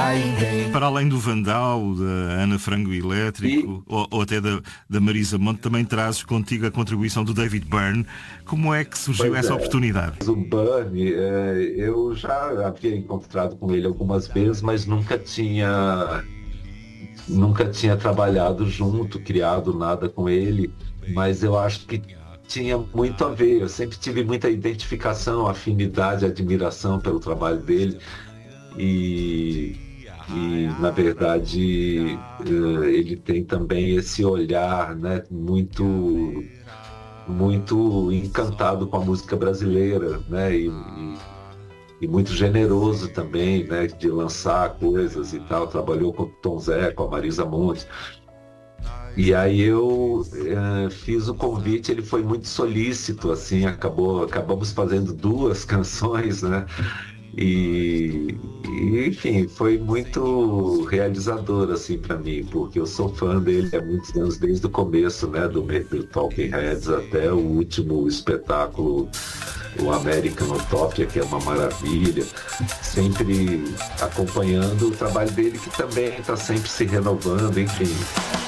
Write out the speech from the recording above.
Para além do Vandal, da Ana Frango Elétrico ou até da Marisa Monte, também trazes contigo a contribuição do David Byrne. Como é que surgiu essa oportunidade? O Byrne, eu já havia encontrado com ele algumas vezes, mas nunca tinha trabalhado junto, criado nada com ele, mas eu acho que tinha muito a ver. Eu sempre tive muita identificação, afinidade, admiração pelo trabalho dele e na verdade, ele tem também esse olhar, né, muito encantado com a música brasileira, né, e muito generoso também, né, de lançar coisas e tal. Trabalhou com o Tom Zé, com a Marisa Monte. E aí eu fiz o convite, ele foi muito solícito, assim, acabamos fazendo 2 canções, né? Enfim, foi muito realizador, assim, para mim, porque eu sou fã dele há muitos anos, desde o começo, né, do Talking Heads até o último espetáculo, o American Utopia, que é uma maravilha, sempre acompanhando o trabalho dele, que também está sempre se renovando, enfim.